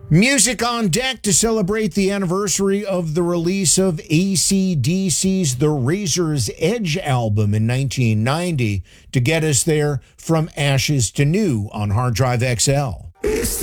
Music on deck to celebrate the anniversary of the release of AC/DC's The Razor's Edge album in 1990 to get us there from ashes to new on Hard Drive XL.